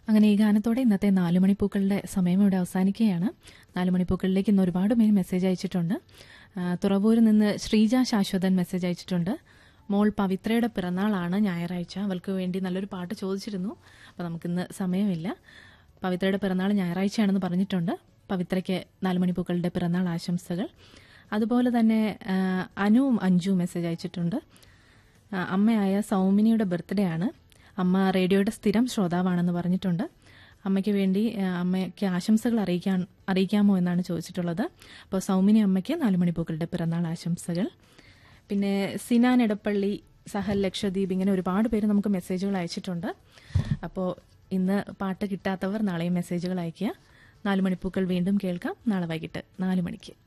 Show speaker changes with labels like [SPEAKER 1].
[SPEAKER 1] അങ്ങനെ ഈ ഗാനത്തോടെ ഇന്നത്തെ 4 മണിപ്പൂക്കളുടെ സമയം ഇവിടെ അവസാനിക്കുകയാണ്. 4 മണിപ്പൂക്കളിലേക്ക് ഇന്ന് ഒരുപാട് പേര് മെസ്സേജ് അയച്ചിട്ടുണ്ട്. തുറവൂരിൽ നിന്ന് ശ്രീജ ശാശ്വതൻ മെസ്സേജ് അയച്ചിട്ടുണ്ട്. മോൾ പവിത്രയുടെ പിറന്നാളാണ് ഞായറാഴ്ച. അവൾക്ക് വേണ്ടി നല്ലൊരു പാട്ട് ചോദിച്ചിരുന്നു. അപ്പോൾ നമുക്കിന്ന് സമയമില്ല. പവിത്രയുടെ പിറന്നാൾ ഞായറാഴ്ചയാണെന്ന് പറഞ്ഞിട്ടുണ്ട്. പവിത്രയ്ക്ക് 4 മണിപ്പൂക്കളുടെ പിറന്നാൾ ആശംസകൾ. അതുപോലെ തന്നെ അനുവും അഞ്ജുവും മെസ്സേജ് അയച്ചിട്ടുണ്ട്. അമ്മയായ സൗമിനിയുടെ ബർത്ത്ഡേ ആണ്. അമ്മ റേഡിയോയുടെ സ്ഥിരം ശ്രോതാവാണെന്ന് പറഞ്ഞിട്ടുണ്ട്. അമ്മയ്ക്ക് വേണ്ടി അമ്മയ്ക്ക് ആശംസകൾ അറിയിക്കാമോ എന്നാണ് ചോദിച്ചിട്ടുള്ളത്. അപ്പോൾ സൗമിനി അമ്മയ്ക്ക് 4 മണിപ്പൂക്കളുടെ പിറന്നാൾ ആശംസകൾ. പിന്നെ സിനാൻ എടപ്പള്ളി, സഹൽ ലക്ഷദ്വീപ്, ഇങ്ങനെ ഒരുപാട് പേര് നമുക്ക് മെസ്സേജുകൾ അയച്ചിട്ടുണ്ട്. അപ്പോൾ ഇന്ന് പാട്ട് കിട്ടാത്തവർ നാളെയും മെസ്സേജുകൾ അയയ്ക്കുക. 4 മണിപ്പൂക്കൾ വീണ്ടും കേൾക്കാം നാളെ വൈകിട്ട് 4 മണിക്ക്.